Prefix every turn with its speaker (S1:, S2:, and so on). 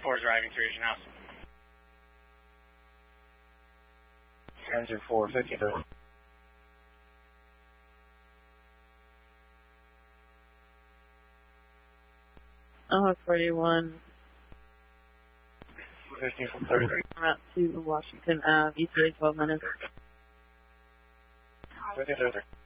S1: 4 is arriving to Region House.
S2: Engine 4, 52.
S3: 41.
S2: 15 from 33.
S3: Route to Washington Ave, ETA 12 minutes.
S2: 15 33.